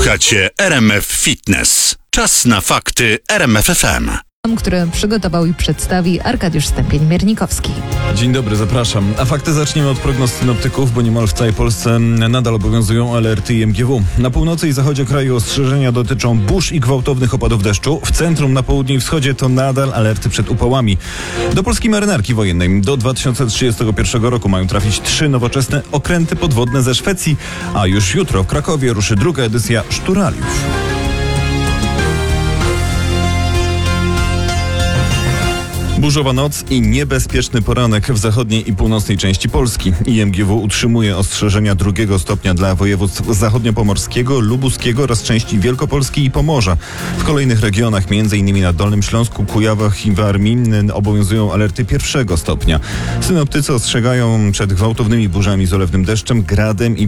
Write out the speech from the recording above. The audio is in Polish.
Słuchacie RMF Fitness. Czas na fakty RMF FM. Które przygotował i przedstawi Arkadiusz Stępień-Miernikowski. Dzień dobry, zapraszam. A fakty zaczniemy od prognoz synoptyków, bo niemal w całej Polsce nadal obowiązują alerty IMGW. Na północy i zachodzie kraju ostrzeżenia dotyczą burz i gwałtownych opadów deszczu. W centrum, na południu i wschodzie to nadal alerty przed upałami. Do polskiej marynarki wojennej do 2031 roku mają trafić 3 nowoczesne okręty podwodne ze Szwecji, a już jutro w Krakowie ruszy druga edycja Szturaliów. Burzowa noc i niebezpieczny poranek w zachodniej i północnej części Polski. IMGW utrzymuje ostrzeżenia 2 stopnia dla województw zachodniopomorskiego, lubuskiego oraz części Wielkopolski i Pomorza. W kolejnych regionach, m.in. na Dolnym Śląsku, Kujawach i Warmii, obowiązują alerty 1 stopnia. Synoptycy ostrzegają przed gwałtownymi burzami z ulewnym deszczem, gradem i